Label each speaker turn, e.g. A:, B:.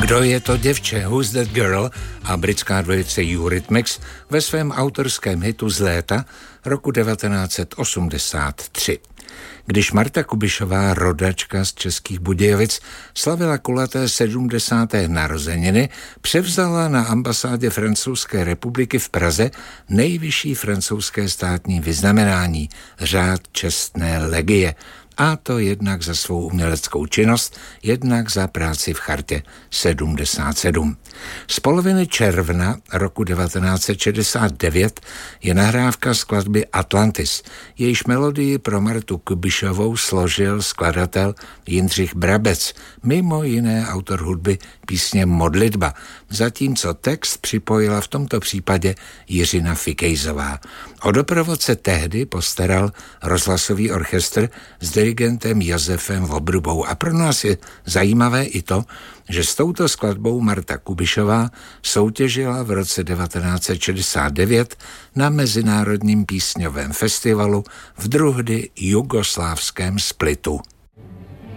A: Kdo je to děvče, Who's That Girl a britská dvojice Eurythmics ve svém autorském hitu z léta roku 1983. Když Marta Kubišová, rodačka z Českých Budějovic, slavila kulaté 70. narozeniny, převzala na ambasádě Francouzské republiky v Praze nejvyšší francouzské státní vyznamenání, řád čestné legie. A to jednak za svou uměleckou činnost, jednak za práci v Chartě 77. Z poloviny června roku 1969 je nahrávka skladby Atlantis. Jejíž melodii pro Martu Kubišovou složil skladatel Jindřich Brabec, mimo jiné autor hudby písně Modlitba, zatímco text připojila v tomto případě Jiřina Fikejzová. O doprovod se tehdy postaral rozhlasový orchestr s dirigentem Josefem Vobrubou. A pro nás je zajímavé i to, že s touto skladbou Marta Kubišová soutěžila v roce 1969 na Mezinárodním písňovém festivalu v druhdy jugoslávském Splitu.